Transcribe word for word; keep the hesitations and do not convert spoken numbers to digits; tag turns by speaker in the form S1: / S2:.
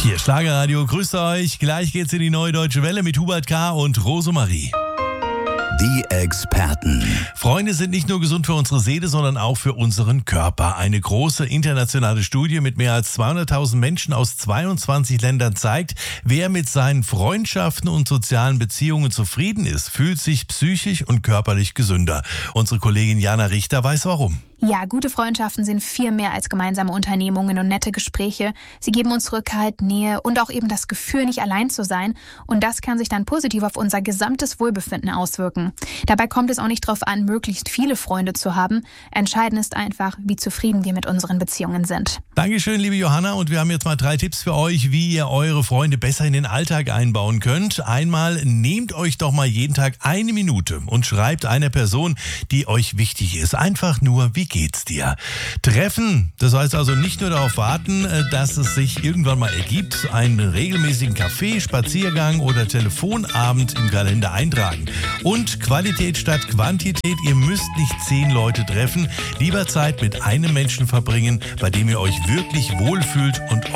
S1: Hier Schlagerradio, grüßt euch. Gleich geht's in die Neue Deutsche Welle mit Hubert K. und Rosemarie.
S2: Die Experten.
S1: Freunde sind nicht nur gesund für unsere Seele, sondern auch für unseren Körper. Eine große internationale Studie mit mehr als zweihunderttausend Menschen aus zweiundzwanzig Ländern zeigt, wer mit seinen Freundschaften und sozialen Beziehungen zufrieden ist, fühlt sich psychisch und körperlich gesünder. Unsere Kollegin Jana Richter weiß warum.
S3: Ja, gute Freundschaften sind viel mehr als gemeinsame Unternehmungen und nette Gespräche. Sie geben uns Rückhalt, Nähe und auch eben das Gefühl, nicht allein zu sein. Und das kann sich dann positiv auf unser gesamtes Wohlbefinden auswirken. Dabei kommt es auch nicht darauf an, möglichst viele Freunde zu haben. Entscheidend ist einfach, wie zufrieden wir mit unseren Beziehungen sind.
S1: Dankeschön, liebe Johanna. Und wir haben jetzt mal drei Tipps für euch, wie ihr eure Freunde besser in den Alltag einbauen könnt. Einmal, nehmt euch doch mal jeden Tag eine Minute und schreibt einer Person, die euch wichtig ist. Einfach nur, wie geht's dir? Treffen, das heißt also nicht nur darauf warten, dass es sich irgendwann mal ergibt, einen regelmäßigen Kaffee, Spaziergang oder Telefonabend im Kalender eintragen. Und Qualität statt Quantität, ihr müsst nicht zehn Leute treffen, lieber Zeit mit einem Menschen verbringen, bei dem ihr euch wirklich wohlfühlt und